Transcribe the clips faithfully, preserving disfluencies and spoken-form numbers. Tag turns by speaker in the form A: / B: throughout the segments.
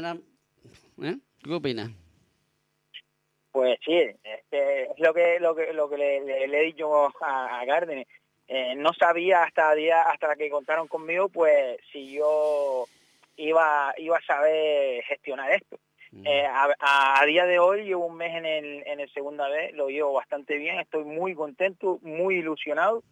A: ¿Eh? ¿Qué opinas?
B: Pues sí, este, es lo que lo que lo que le, le- le he dicho a, a Gárdenes. Eh, no sabía hasta día hasta que contaron conmigo, pues si yo iba iba a saber gestionar esto. Eh, a, a- a día de hoy llevo un mes en el en el segunda vez, lo llevo bastante bien, estoy muy contento, muy ilusionado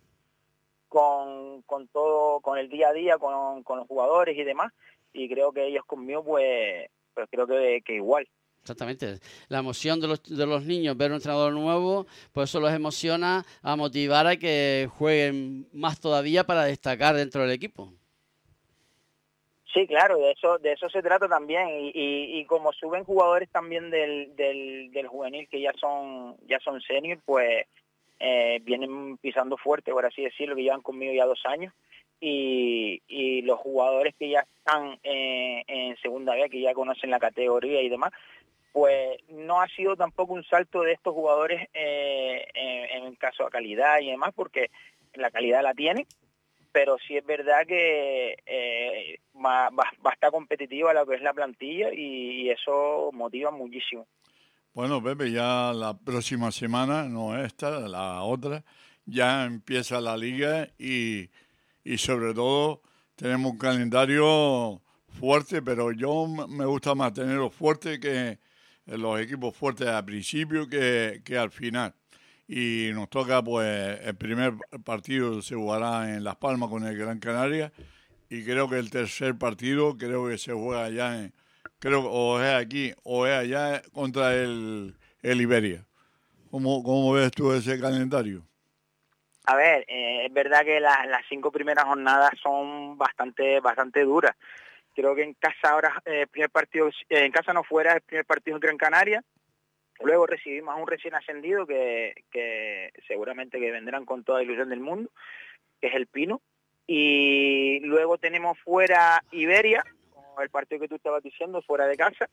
B: con, con todo, con el día a día, con, con los jugadores y demás, y creo que ellos conmigo, pues, pues creo que, que igual.
A: Exactamente. La emoción de los, de los niños, ver un entrenador nuevo, pues eso los emociona a motivar a que jueguen más todavía para destacar dentro del equipo.
B: Sí, claro, de eso de eso se trata también, y, y, y como suben jugadores también del, del, del juvenil que ya son ya son senior, pues eh, vienen pisando fuerte, por así decirlo, que llevan conmigo ya dos años, y, y los jugadores que ya están eh, en segunda vez, que ya conocen la categoría y demás, pues no ha sido tampoco un salto de estos jugadores eh, en, en caso a calidad y demás, porque la calidad la tienen, pero sí es verdad que eh, va, va, va a estar competitiva lo que es la plantilla, y, y eso motiva muchísimo.
C: Bueno, Pepe, ya la próxima semana, no esta, la otra, ya empieza la liga y, y sobre todo tenemos un calendario fuerte, pero yo m- me gusta más tenerlo fuerte que los equipos fuertes al principio que, que al final. Y nos toca, pues, el primer partido se jugará en Las Palmas con el Gran Canaria y creo que el tercer partido creo que se juega allá en, creo que o es aquí o es allá contra el, el Iberia. ¿Cómo, ¿Cómo ves tú ese calendario?
B: A ver, eh, es verdad que la- las cinco primeras jornadas son bastante bastante duras. Creo que en casa ahora eh, el primer partido, eh, en casa no fuera, el primer partido en Gran Canaria. Luego recibimos a un recién ascendido que, que seguramente que vendrán con toda ilusión del mundo, que es el Pino. Y luego tenemos fuera Iberia, con el partido que tú estabas diciendo, fuera de casa.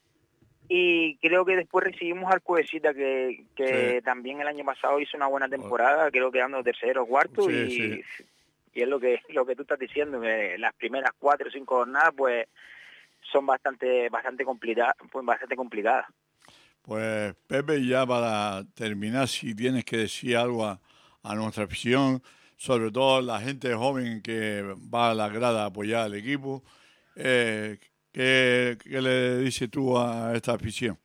B: Y creo que después recibimos al Cuevesita, que,
C: Sí,
B: que también el año pasado hizo una buena temporada, creo que quedando tercero o cuarto,
C: sí, sí.
B: y, y es lo que lo que tú estás diciendo, que las primeras cuatro o cinco jornadas pues son bastante bastante complicadas, pues bastante complicadas.
C: Pues Pepe, ya para terminar, si tienes que decir algo a, a nuestra afición, sobre todo la gente joven que va a la grada a apoyar al equipo, eh, ¿qué, ¿qué le dices tú a esta afición?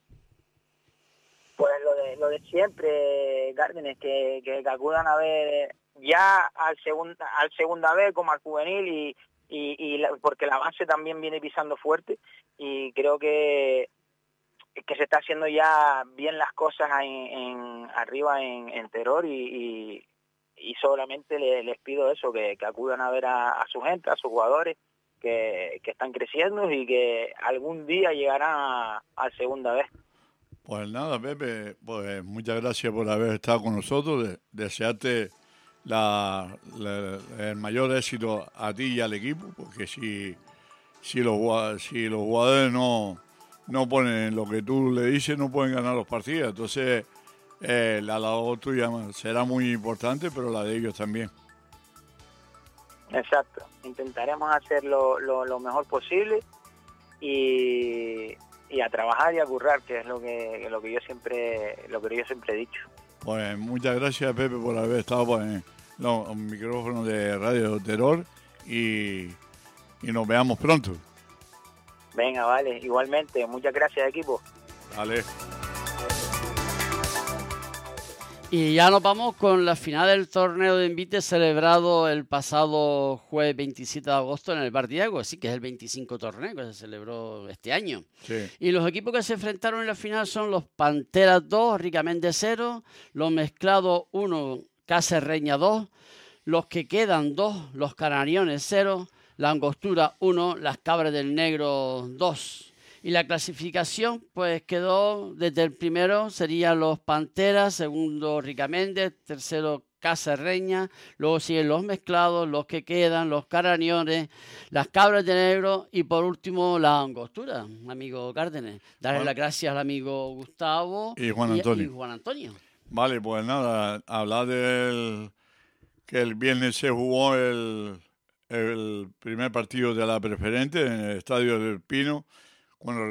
B: Pues lo de lo de siempre, Cárdenas, que, que, que acudan a ver ya al segunda al segunda vez como al juvenil, y, y, y la- porque la base también viene pisando fuerte, y creo que que se está haciendo ya bien las cosas en, en arriba en, en Teror, y, y, y solamente le- les pido eso, que, que acudan a ver a, a su gente, a sus jugadores, que, que están creciendo y que algún día llegarán a, a segunda vez.
C: Pues nada, Pepe, pues muchas gracias por haber estado con nosotros. De- desearte la, la- el mayor éxito a ti y al equipo, porque si, si, los, jugua- si los jugadores no, no ponen lo que tú le dices, no pueden ganar los partidos. Entonces, eh, la labor tuya será muy importante, pero la de ellos también.
B: Exacto, intentaremos hacer lo, lo, lo mejor posible, y, y a trabajar y a currar, que es lo que lo que yo siempre lo que yo siempre he dicho.
C: Pues muchas gracias, Pepe, por haber estado pues, en los micrófonos de Radio Terror y, y nos veamos pronto.
B: Venga, vale, igualmente, muchas gracias, equipo.
C: Vale.
A: Y ya nos vamos con la final del torneo de Invite celebrado el pasado jueves veintisiete de agosto en el Bar Diego, así que es el veinticinco torneo que se celebró este año.
C: Sí.
A: Y los equipos que se enfrentaron en la final son los Panteras dos, Ricamente cero, los Mezclados uno, Cacerreña dos, los que quedan dos, los Canariones cero, la Angostura uno, las Cabras del Negro dos. Y la clasificación pues quedó desde el primero, serían los Panteras, segundo Ricamente, tercero Cacerreña, luego siguen los Mezclados, los que quedan, los Canariones, las Cabras de Negro y por último la Angostura, amigo Cárdenas. Darle
C: Bueno,
A: las gracias al amigo Gustavo
C: y Juan
A: y, y
C: Antonio.
A: Juan Antonio.
C: Vale, pues nada, hablar del que el viernes se jugó el, el primer partido de la preferente en el Estadio del Pino, cuando